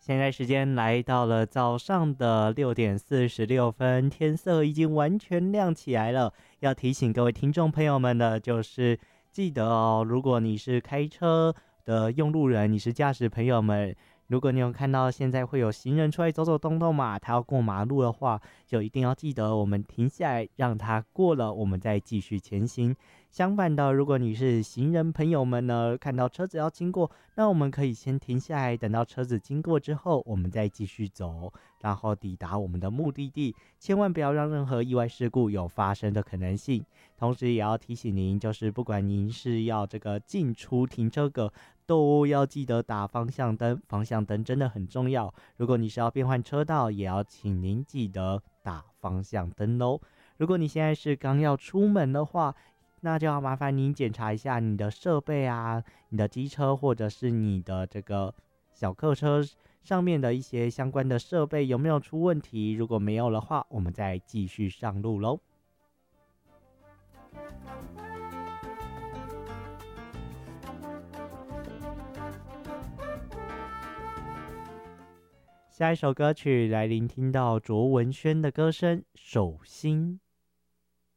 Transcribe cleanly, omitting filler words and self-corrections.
现在时间来到了早上的6点46分，天色已经完全亮起来了。要提醒各位听众朋友们的就是记得哦，如果你是开车的用路人，你是驾驶朋友们，如果你有看到现在会有行人出来走走动动嘛，他要过马路的话，就一定要记得我们停下来让他过了，我们再继续前行。相反的，如果你是行人朋友们呢，看到车子要经过，那我们可以先停下来，等到车子经过之后，我们再继续走，然后抵达我们的目的地。千万不要让任何意外事故有发生的可能性。同时也要提醒您，就是不管您是要这个进出停车格，都要记得打方向灯，方向灯真的很重要。如果你是要变换车道，也要请您记得打方向灯哦。如果你现在是刚要出门的话，那就要麻烦您检查一下你的设备啊，你的机车或者是你的这个小客车上面的一些相关的设备有没有出问题。如果没有的话，我们再继续上路咯。下一首歌曲来聆听到卓文萱的歌声《手心》。